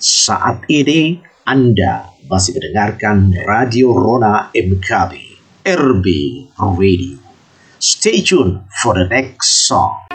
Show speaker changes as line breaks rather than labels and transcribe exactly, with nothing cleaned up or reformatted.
Saat ini Anda masih mendengarkan Radio Rona M K B, R B Radio. Stay tuned for the next song.